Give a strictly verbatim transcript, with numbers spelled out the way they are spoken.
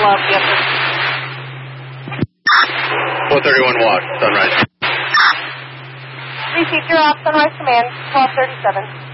off, yes, sir. four thirty-one walk, Sunrise. Receive your off, Sunrise Command, twelve thirty-seven.